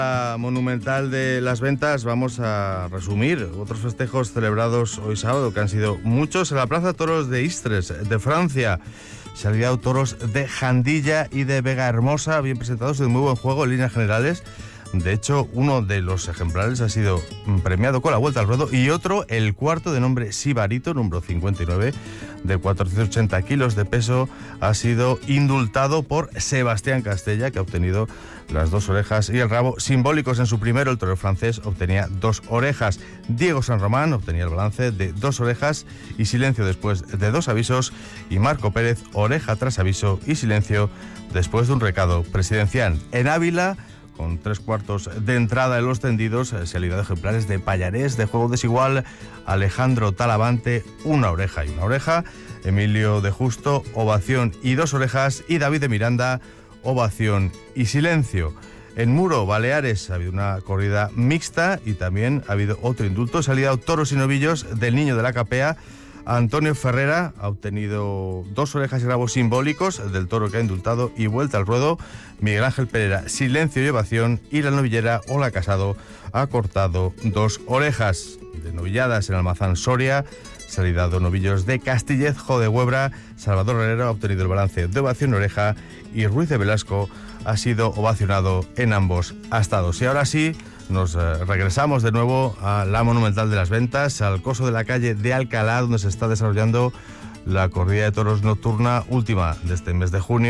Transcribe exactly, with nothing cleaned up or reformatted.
La monumental de las ventas, vamos a resumir otros festejos celebrados hoy sábado, que han sido muchos. En la Plaza Toros de Istres, de Francia, se han lidiado toros de Jandilla y de Vega Hermosa, bien presentados y de muy buen juego en líneas generales. De hecho, uno de los ejemplares ha sido premiado con la vuelta al ruedo y otro, el cuarto, de nombre Sibarito, número cincuenta y nueve, de cuatrocientos ochenta kilos de peso, ha sido indultado por Sebastián Castella, que ha obtenido las dos orejas y el rabo simbólicos en su primero. El torero francés obtenía dos orejas. Diego San Román obtenía el balance de dos orejas y silencio después de dos avisos, y Marco Pérez, oreja tras aviso y silencio después de un recado presidencial. En Ávila, con tres cuartos de entrada en los tendidos, se han lidiado ejemplares de Payarés, de juego desigual, Alejandro Talavante, una oreja y una oreja, Emilio de Justo, ovación y dos orejas, y David de Miranda, ovación y silencio. En Muro, Baleares, ha habido una corrida mixta y también ha habido otro indulto. Se han lidiado toros y novillos del Niño de la Capea. Antonio Ferrera ha obtenido dos orejas y rabos simbólicos del toro que ha indultado y vuelta al ruedo. Miguel Ángel Pereira, silencio y ovación, y la novillera Ola Casado ha cortado dos orejas. De novilladas en Almazán Soria se han lidiado novillos de Castillez, Jo de Huebra. Salvador Herrera ha obtenido el balance de ovación y oreja, y Ruiz de Velasco ha sido ovacionado en ambos astados. Y ahora sí, nos eh, regresamos de nuevo a la monumental de las ventas, al coso de la calle de Alcalá, donde se está desarrollando la corrida de toros nocturna última de este mes de junio.